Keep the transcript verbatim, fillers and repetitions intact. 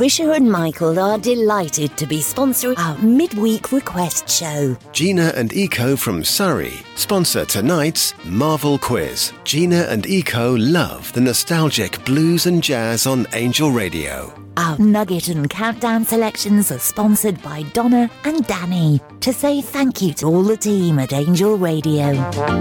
Trisha and Michael are delighted to be sponsoring our midweek request show. Gina and Eco from Surrey sponsor tonight's Marvel Quiz. Gina and Eco love the nostalgic blues and jazz on Angel Radio. Our Nugget and Countdown selections are sponsored by Donna and Danny to say thank you to all the team at Angel Radio.